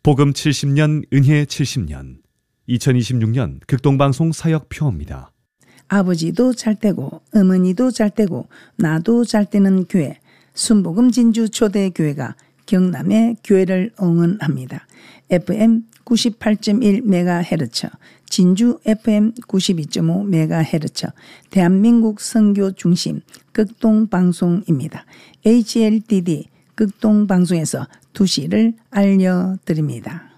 복음 70년, 은혜 70년, 2026년 극동방송 사역표입니다. 아버지도 잘 되고 어머니도 잘 되고 나도 잘 되는 교회, 순복음 진주 초대교회가 경남의 교회를 응원합니다. FM 98.1MHz, 진주 FM 92.5MHz, 대한민국 선교 중심 극동방송입니다. HLDD 극동방송에서 2시를 알려드립니다.